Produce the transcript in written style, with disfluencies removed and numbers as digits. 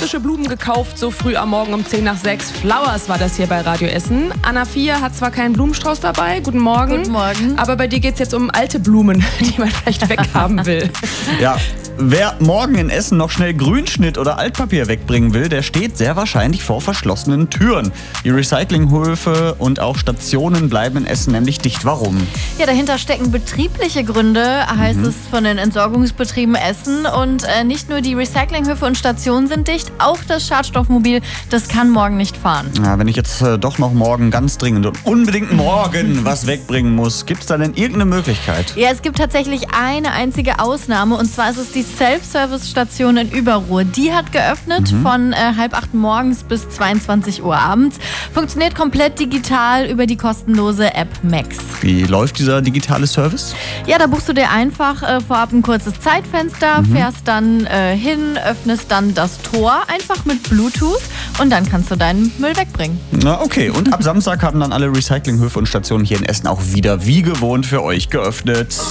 frische Blumen gekauft, so früh am Morgen um 10 nach 6. Flowers war das hier bei Radio Essen. Anna 4 hat zwar keinen Blumenstrauß dabei, guten Morgen. Guten Morgen. Aber bei dir geht es jetzt um alte Blumen, die man vielleicht weghaben will. Ja, wer morgen in Essen noch schnell Grünschnitt oder Altpapier wegbringen will, der steht sehr wahrscheinlich vor verschlossenen Türen. Die Recyclinghöfe und auch Stationen bleiben in Essen nämlich dicht. Warum? Ja, dahinter stecken betriebliche Gründe, heißt es von den Entsorgungsbetrieben Essen. Und nicht nur die Recyclinghöfe und Stationen sind dicht, auch das Schadstoffmobil, das kann morgen nicht fahren. Ja, wenn ich jetzt doch noch morgen ganz dringend und unbedingt morgen was wegbringen muss, gibt es da denn irgendeine Möglichkeit? Ja, es gibt tatsächlich eine einzige Ausnahme, und zwar ist es die Self-Service-Station in Überruhr. Die hat geöffnet von 7:30 morgens bis 22 Uhr abends. Funktioniert komplett digital über die kostenlose App Max. Wie läuft dieser digitale Service? Ja, da buchst du dir einfach vorab ein kurzes Zeitfenster, fährst dann hin, öffnest dann das Tor einfach mit Bluetooth und dann kannst du deinen Müll wegbringen. Na okay, und ab Samstag haben dann alle Recyclinghöfe und Stationen hier in Essen auch wieder wie gewohnt für euch geöffnet.